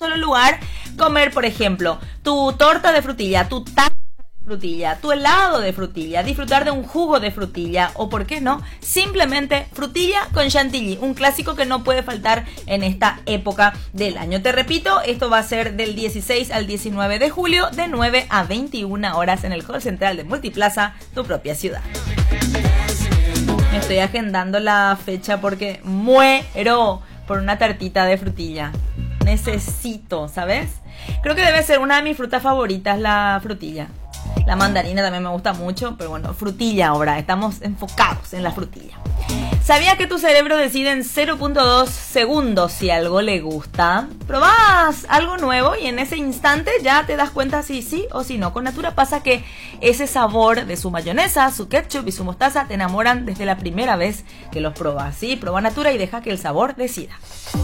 solo lugar, comer, por ejemplo, tu torta de frutilla, tu taza de frutilla, tu helado de frutilla, disfrutar de un jugo de frutilla o, ¿por qué no?, simplemente frutilla con chantilly, un clásico que no puede faltar en esta época del año. Te repito, esto va a ser del 16 al 19 de julio, de 9 a 21 horas en el Hall Central de Multiplaza, tu propia ciudad. Me estoy agendando la fecha porque muero por una tartita de frutilla. Necesito, ¿sabes? Creo que debe ser una de mis frutas favoritas, la frutilla. La mandarina también me gusta mucho, pero bueno, frutilla ahora. Estamos enfocados en la frutilla. ¿Sabía que tu cerebro decide en 0.2 segundos si algo le gusta? Probás algo nuevo y en ese instante ya te das cuenta si sí o si no. Con Natura pasa que ese sabor de su mayonesa, su ketchup y su mostaza te enamoran desde la primera vez que los probas. Sí, prueba Natura y deja que el sabor decida.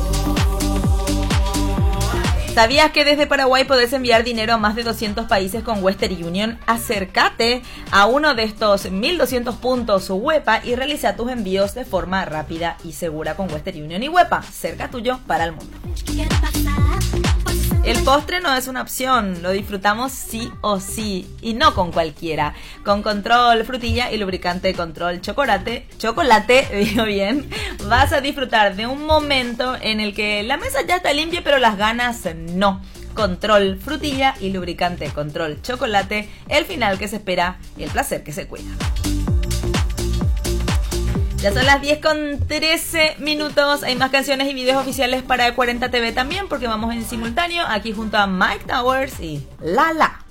¿Sabías que desde Paraguay podés enviar dinero a más de 200 países con Western Union? Acércate a uno de estos 1200 puntos WEPA y realiza tus envíos de forma rápida y segura con Western Union y WEPA, cerca tuyo para el mundo. El postre no es una opción, lo disfrutamos sí o sí, y no con cualquiera. Con Control Frutilla y lubricante Control Chocolate, digo bien, vas a disfrutar de un momento en el que la mesa ya está limpia, pero las ganas no. Control Frutilla y lubricante Control Chocolate, el final que se espera y el placer que se cuida. Ya son las 10:13. Hay más canciones y videos oficiales para 40 TV también, porque vamos en simultáneo aquí junto a Mike Towers y La La.